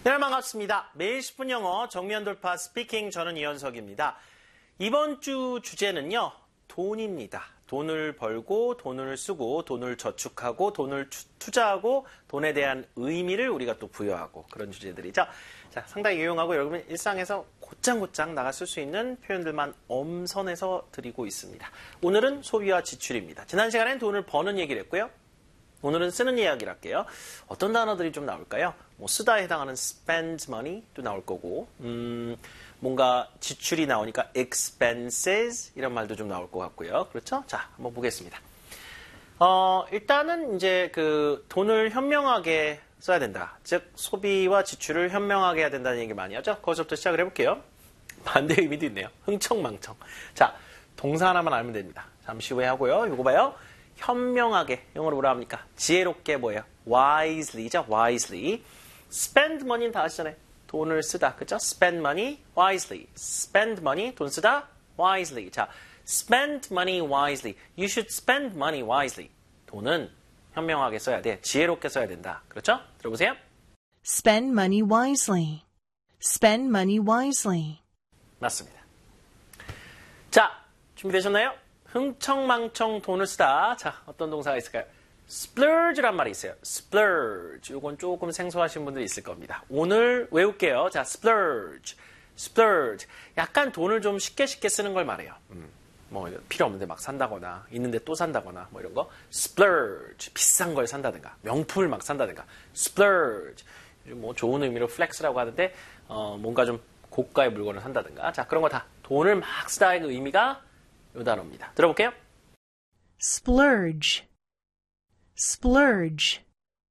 네, 반갑습니다. 매일 10분 영어 정면 돌파 스피킹 저는 이현석입니다. 이번 주 주제는요. 돈입니다. 돈을 벌고 돈을 쓰고 돈을 저축하고 돈을 투자하고 돈에 대한 의미를 우리가 또 부여하고 그런 주제들이죠. 자, 상당히 유용하고 여러분 일상에서 곧장곧장 나가 쓸 수 있는 표현들만 엄선해서 드리고 있습니다. 오늘은 소비와 지출입니다. 지난 시간엔 돈을 버는 얘기를 했고요. 오늘은 쓰는 이야기를 할게요. 어떤 단어들이 좀 나올까요? 뭐 쓰다에 해당하는 spend money도 나올 거고, 뭔가 지출이 나오니까 expenses 이런 말도 좀 나올 것 같고요. 그렇죠? 자, 한번 보겠습니다. 일단은 이제 그 돈을 현명하게 써야 된다. 즉 소비와 지출을 현명하게 해야 된다는 얘기 많이 하죠. 거기서부터 시작을 해볼게요. 반대 의미도 있네요. 흥청망청. 자, 동사 하나만 알면 됩니다. 잠시 후에 하고요. 이거 봐요. 현명하게, 영어로 뭐라 합니까? 지혜롭게 뭐예요? wisely죠? wisely. spend money는 다 아시잖아요. 돈을 쓰다. 그죠? spend money wisely. spend money, 돈 쓰다 wisely. 자, spend money wisely. You should spend money wisely. 돈은 현명하게 써야 돼. 지혜롭게 써야 된다. 그렇죠? 들어보세요. Spend money wisely. Spend money wisely. 맞습니다. 자, 준비되셨나요? 흥청망청 돈을 쓰다. 자, 어떤 동사가 있을까요? splurge란 말이 있어요. splurge. 이건 조금 생소하신 분들이 있을 겁니다. 오늘 외울게요. 자, splurge. splurge. 약간 돈을 좀 쉽게 쓰는 걸 말해요. 뭐 필요 없는데 막 산다거나 있는데 또 산다거나 뭐 이런 거. splurge. 비싼 걸 산다든가 명품을 막 산다든가. splurge. 뭐 좋은 의미로 flex라고 하는데 뭔가 좀 고가의 물건을 산다든가. 자, 그런 거 다 돈을 막 쓰다의 그 의미가 이 단어입니다. 들어볼게요. Splurge. Splurge.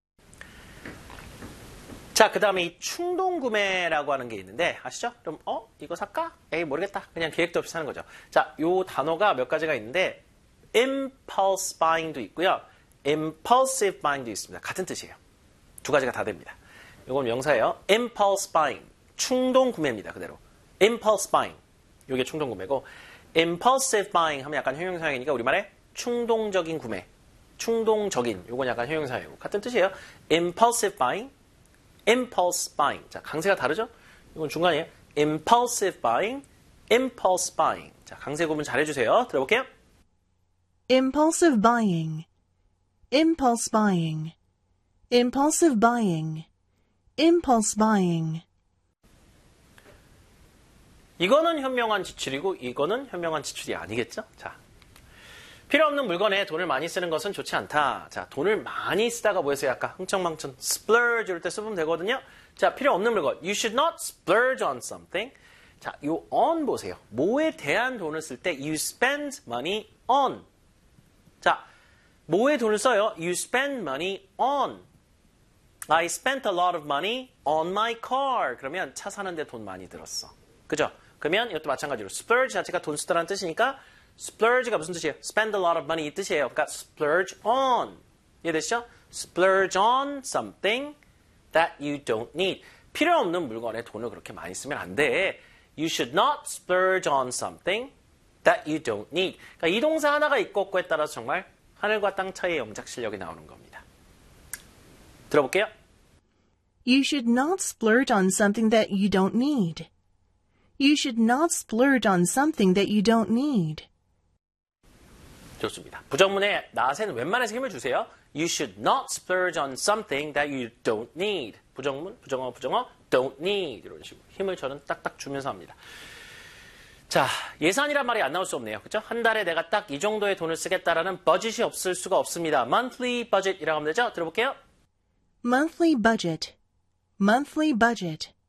자, 그 다음에 이 충동구매라고 하는 게 있는데 아시죠? 그럼 이거 살까? 에이 모르겠다. 그냥 계획도 없이 사는 거죠. 자, 요 단어가 몇 가지가 있는데 impulse buying도 있고요. impulsive buying도 있습니다. 같은 뜻이에요. 두 가지가 다 됩니다. 이건 명사예요. impulse buying. 충동구매입니다. 그대로. impulse buying. 이게 충동구매고 impulsive buying 하면 약간 형용사형이니까 우리말에 충동적인 구매. 충동적인. 요건 약간 형용사형이고 같은 뜻이에요. impulsive buying. impulse buying. 자, 강세가 다르죠? 이건 중간이에요. impulsive buying. impulse buying. 자, 강세 구분 잘 해주세요. 들어볼게요. Impulsive buying. Impulse buying. Impulsive buying. Impulse buying. 이거는 현명한 지출이고 이거는 현명한 지출이 아니겠죠? 자, 필요 없는 물건에 돈을 많이 쓰는 것은 좋지 않다. 자, 돈을 많이 쓰다가 뭐였어요? 아까 흥청망청 splurge 이럴 때 쓰면 되거든요. 자, 필요 없는 물건. You should not splurge on something. 자, 요 on 보세요. 뭐에 대한 돈을 쓸 때 you spend money on. 자, 뭐에 돈을 써요? You spend money on. I spent a lot of money on my car. 그러면 차 사는데 돈 많이 들었어. 그죠? 그러면 이것도 마찬가지로 splurge 자체가 돈 쓰다라는 뜻이니까 splurge가 무슨 뜻이에요? spend a lot of money 이 뜻이에요. 그러니까 splurge on. 이해되시죠? splurge on something that you don't need. 필요 없는 물건에 돈을 그렇게 많이 쓰면 안 돼. You should not splurge on something that you don't need. 그러니까 이 동사 하나가 있고 없고에 따라서 정말 하늘과 땅 차이의 영작 실력이 나오는 겁니다. 들어볼게요. You should not splurge on something that you don't need. You should not splurge on something that you don't need. 좋습니다. 부정문의 not에는 웬만해서 힘을 주세요. You should not splurge on something that you don't need. 부정문, 부정어, don't need. 이런 식으로 힘을 저는 딱딱 주면서 합니다. 자, 예산이란 말이 안 나올 수 없네요. 그렇죠? 한 달에 내가 딱 이 정도의 돈을 쓰겠다라는 버짓이 없을 수가 없습니다. monthly budget이라고 하면 되죠? 들어볼게요. Monthly budget. Monthly budget.